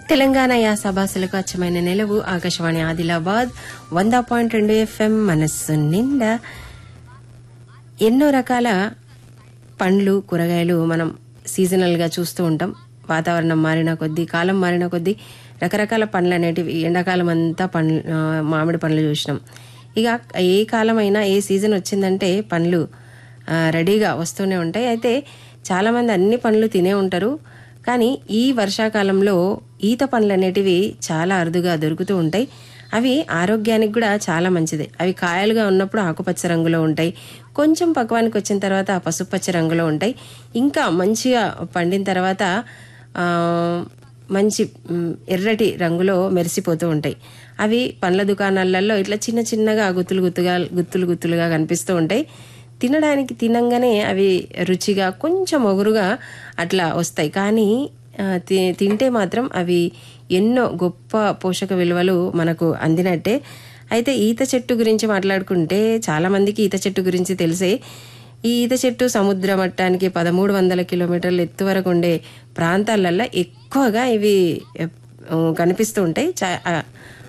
తెలంగాణ యాస భాషలకు అచ్చమైన నిలవు ఆకాశవాణి ఆదిలాబాద్ 100.2 FM మనస్సు నిండా. ఎన్నో రకాల పండ్లు కూరగాయలు మనం సీజనల్ గా చూస్తూ ఉంటాం. వాతావరణం మారిన కొద్దీ, కాలం మారిన కొద్దీ రకరకాల పండ్లు అనేటివి ఎండాకాలం అంతా మామిడి పండ్లు చూసినాం. ఇక ఏ కాలమైనా ఏ సీజన్ వచ్చిందంటే పండ్లు రెడీగా వస్తూనే ఉంటాయి. అయితే చాలామంది అన్ని పండ్లు తినే ఉంటారు. కానీ ఈ వర్షాకాలంలో ఈత పండ్లు అనేటివి చాలా అరుదుగా దొరుకుతూ ఉంటాయి. అవి ఆరోగ్యానికి కూడా చాలా మంచిది. అవి కాయలుగా ఉన్నప్పుడు ఆకుపచ్చ రంగులో ఉంటాయి. కొంచెం పక్వానికి వచ్చిన తర్వాత పసుపచ్చ రంగులో ఉంటాయి. ఇంకా మంచిగా పండిన తర్వాత మంచి ఎర్రటి రంగులో మెరిసిపోతూ ఉంటాయి. అవి పండ్ల దుకాణాలలో ఇట్లా చిన్న చిన్నగా గుత్తులుగా కనిపిస్తూ ఉంటాయి. తినంగానే అవి రుచిగా కొంచెం ఒగురుగా అట్లా వస్తాయి. కానీ తింటే మాత్రం అవి ఎన్నో గొప్ప పోషక విలువలు మనకు అందినట్టే. అయితే ఈత చెట్టు గురించి మాట్లాడుకుంటే చాలా మందికి ఈత చెట్టు గురించి తెలిసే. ఈ ఈత చెట్టు సముద్ర మట్టానికి 1300 కిలోమీటర్ల ఎత్తు వరకు ఉండే ప్రాంతాలల్లో ఎక్కువగా ఇవి కనిపిస్తూ ఉంటాయి.